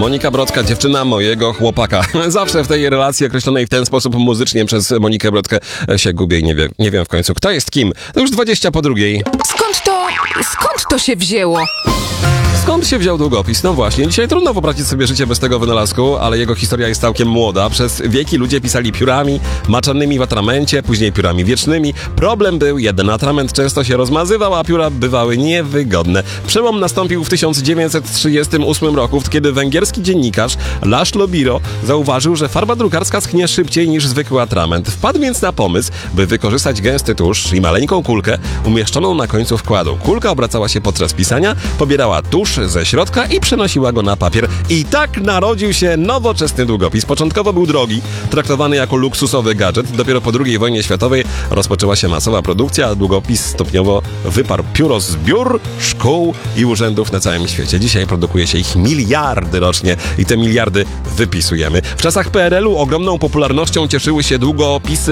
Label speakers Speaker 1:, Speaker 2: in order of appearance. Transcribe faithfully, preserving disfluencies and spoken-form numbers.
Speaker 1: Monika Brodka, dziewczyna mojego chłopaka. Zawsze w tej relacji określonej w ten sposób muzycznie przez Monikę Brodkę się gubię i nie, wie, nie wiem w końcu, kto jest kim. To już dwadzieścia po drugiej.
Speaker 2: Skąd to, skąd to się wzięło?
Speaker 1: Skąd się wziął długopis? No właśnie, dzisiaj trudno wyobrazić sobie życie bez tego wynalazku, ale jego historia jest całkiem młoda. Przez wieki ludzie pisali piórami maczanymi w atramencie, później piórami wiecznymi. Problem był jeden, atrament często się rozmazywał, a pióra bywały niewygodne. Przełom nastąpił w tysiąc dziewięćset trzydziestym ósmym roku, kiedy węgierski dziennikarz László Bíró zauważył, że farba drukarska schnie szybciej niż zwykły atrament. Wpadł więc na pomysł, by wykorzystać gęsty tusz i maleńką kulkę umieszczoną na końcu wkładu. Kulka obracała się podczas pisania, pobierała tusz ze środka i przenosiła go na papier. I tak narodził się nowoczesny długopis. Początkowo był drogi, traktowany jako luksusowy gadżet. Dopiero po drugiej wojnie światowej rozpoczęła się masowa produkcja, a długopis stopniowo wyparł pióro z biur, szkół i urzędów na całym świecie. Dzisiaj produkuje się ich miliardy rocznie i te miliardy wypisujemy. W czasach P R L u ogromną popularnością cieszyły się długopisy